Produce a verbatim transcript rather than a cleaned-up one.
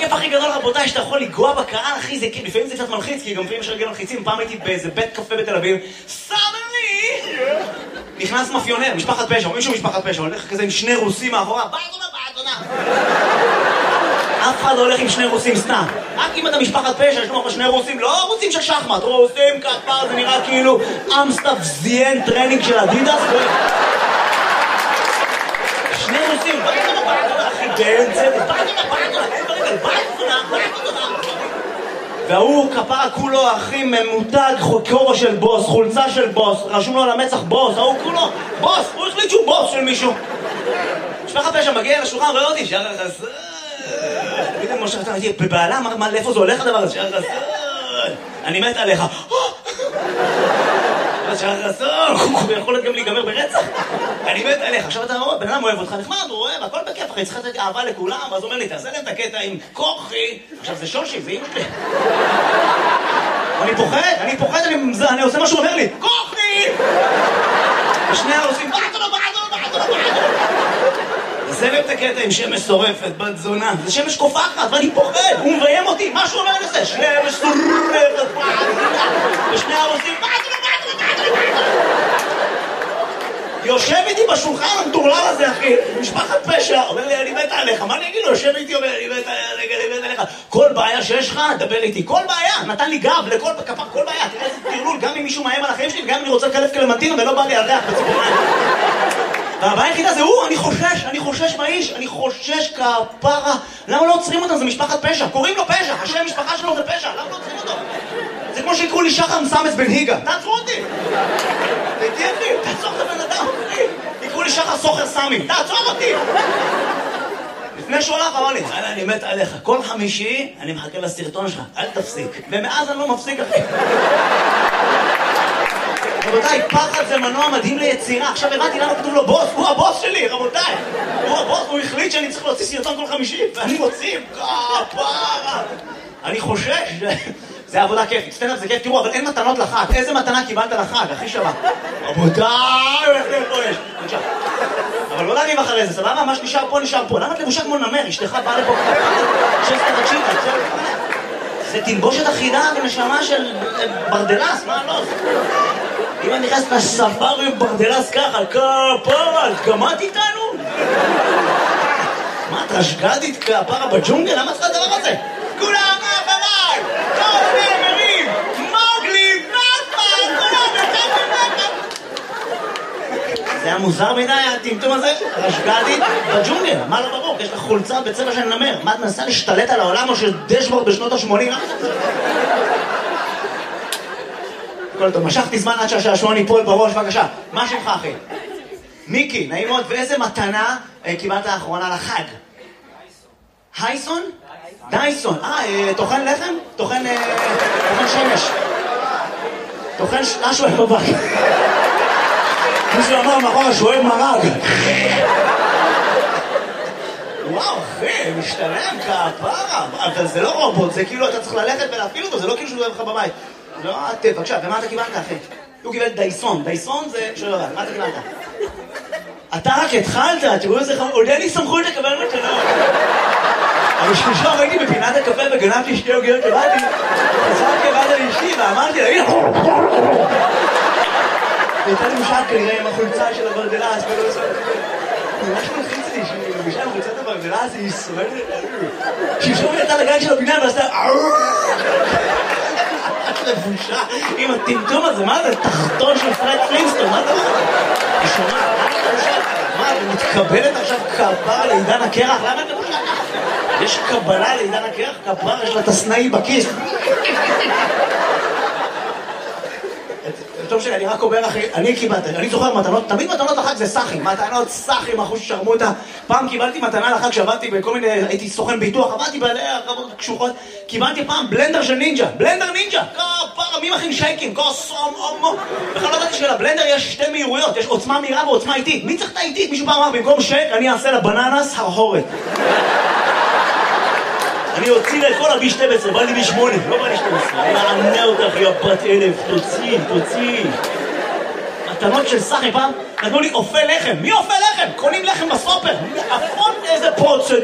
הכיף הכי גדול רבותיי שאתה יכול לגוע בקהל אחי, זה כאילו, לפעמים זה קצת מלחיץ, כי גם לפעמים יש רגל מלחיצים. פעם הייתי באיזה בית קפה בתל אביב, סאמרי! נכנס מאפיונר, משפחת פשע, מישהו משפחת פשע, הולך כזה עם שני רוסים מאחורה, באדונה, באדונה. אף אחד לא הולך עם שני רוסים סתם. רק אם אתה משפחת פשע, יש לך שני רוסים, לא רוסים של שחמט, רוסים כפר, זה נראה כאילו אמסטאפ זיין טרנינג של אדידס. שני רוסים, באדונה, באדונה, אחי, באמצע, באדונה, באדונה, באדונה, באדונה. והוא כפרה כולו הכי ממותג, כובע של בוס, חולצה של בוס, רשום לו על המצח בוס, ההוא כולו בוס, הוא החליט שהוא בוס של מישהו. משפחת פשע מגיע לשולחן, רואה אותי, שער החסון. תגיד לי משה, אתה הייתי בבעלה, מה, לאיפה זה הולך הדבר הזה? שער החסון, אני מת עליך. שער החסון, הוא יכול להיות גם להיגמר ברצח. אני מת עליך. עכשיו אתה אומר, בן אדם אוהב אותך, נחמד, הוא אוהב, הכל בכיף, אחי, צריך לתת אהבה לכולם, ואז הוא אומר לי, תעשה להם את הקטע עם כוחי. עכשיו זה שושי, זה אימא שלי. אני פוחד, אני פוחד, אני עושה מה שהוא אומר לי, כוחי! ושני העושים, בעדו, בעדו, בעדו, בעדו. זה להם את הקטע עם שמש שורפת, בת זונה. זה שמש קופחת, ואני פוחד, הוא מביים אותי, מה שהוא אומר לזה? שמש שורפת, ושני העושים, בעדו, בעדו, בעדו, בעדו. יושב איתי בשולחן המטורלל הזה, אחי, משפחת פשע, אומר לי, אני מת עליך, מה אני אגיד לו? יושב איתי, אומר, אני מת עליך, כל בעיה שיש לך, דבר איתי, כל בעיה, נתן לי גב לכל כפר, כל בעיה, תראה איזה תרלול, גם אם מישהו מאיים על החיים שלי, וגם אם אני רוצה לקלף קלמנטינה ולא בא לי על ריח בציפורניים. והבעיה היחידה זה הוא, אני חושש, אני חושש מהאיש, אני חושש כפרה, למה לא עוצרים אותם? זה משפחת פשע, קוראים לו פשע, השם המשפחה שלו זה פשע, למה לא עוצרים אותו? זה כמו שיקראו לי שחר מסמס בן היגה, תעצרו אותי! תהייתי אחי, תעצור את הבן אדם, אחי! יקראו לי שחר סוחר סמי, תעצור אותי! לפני שהוא הלך אמר לי, יאללה, אני מת עליך, כל חמישי אני מחכה לסרטון שלך, אל תפסיק. ומאז אני לא מפסיק, אחי. רבותיי, פחד זה מנוע מדהים ליצירה. עכשיו הבנתי למה כתוב לו בוס, הוא הבוס שלי, רבותיי. הוא הבוס, הוא החליט שאני צריך להוציא סרטון כל חמישי, ואני מוציא, כפרה. אני חושש. זה עבודה כיפית, סטנדאפ זה כיף, תראו, אבל אין מתנות לחג. איזה מתנה קיבלת לחג, הכי שווה? רבותיי, איך זה פה יש? נשאר. אבל לא להריב אחרי זה, סבבה? מה שנשאר פה, נשאר פה. למה את לבושה כמו נמר? אשתך באה לפה שסטה תקשיבה, זה תלבושת אחידה ונשמה של ברדלס, מה לא? אם אני נכנס לספארי ברדלס ככה, כפרה, גמרת איתנו? מה, את רשגדית כפרה בג'ונגל? למה צריכה הדבר הזה? כולם אחריי! כל נאמרים! מוגלי! נאפה! כולם נאפה! זה היה מוזר מדי, הטמטום הזה? רשגדית בג'ונגל, מה לא ברור? יש לך חולצה בצבע של נמר. מה, את מנסה להשתלט על העולם או של דשבורד בשנות ה-שמונים? כל טוב, משכתי זמן עד שהשעשועון ייפול בראש, בבקשה. מה שלך, אחי? מיקי, נעים מאוד, ואיזה מתנה קיבלת לאחרונה לחג? הייסון? דייסון. אה, תוכן לחם? תוכן שמש. תוכן משהו בבית. מישהו אמר מאחורה שהוא אוהב מרג. וואו, אחי, משתלם כפרה. אבל זה לא רובוט, זה כאילו אתה צריך ללכת ולהפעיל אותו, זה לא כאילו שהוא אוהב לך בבית. לא, טוב, בבקשה, ומה אתה קיבלת, אחי? הוא קיבל דייסון. דייסון זה... שלא יודע, מה אתה קיבלת? אתה רק התחלת, תראו איזה חמור, עוד אין לי סמכות לקבל מתנות. אבל שלושה ראיתי בפינת הקפה וגנבתי שתי עוגיות לבאתי, חזרתי לבאתי לאשתי ואמרתי לה, הנה! הייתה לי משל כנראה עם החולצה של הברדלס, ולא עושה... ממש מלחיץ לי, שבשביל עם חולצת הברדלס היא שורדת... שמשום יצא לגן של הפינה ועשתה... לבושה עם הטמטום הזה, מה זה? תחתון של פרד פלינסטון, מה זה? היא שומעת, מה, היא מתקבלת עכשיו כפרה לעידן הקרח? למה את לבושה? יש קבלה לעידן הקרח? כפרה, יש לה את הסנאי בכיס. טוב שלי, אני רק אומר אחי, אני קיבלתי, אני זוכר מתנות, תמיד מתנות לחג זה סחים, מתנות סחים, אחוז ששרמוטה. פעם קיבלתי מתנה לחג שעבדתי בכל מיני, הייתי סוכן ביטוח, עבדתי בעלי הרבות קשוחות, קיבלתי פעם בלנדר של נינג'ה, בלנדר נינג'ה, כפרה, מי מכין שייקים, כוסום, אומו. בכלל לא ידעתי שלבלנדר יש שתי מהירויות, יש עוצמה מהירה ועוצמה איטית. מי צריך את האיטית? מישהו פעם אמר, במקום שייק, אני אעשה לבננס הרהורת. אני אוציא לה את כל הבי שתים עשרה, בא לי בי שמונה, לא בא לי שתים עשרה. אני מענה אותך, יא בת אלף, תוציא, תוציא. מתנות של סחי פעם, נתנו לי אופה לחם. מי אופה לחם? קונים לחם בסופר. אפון איזה פרוצדורה.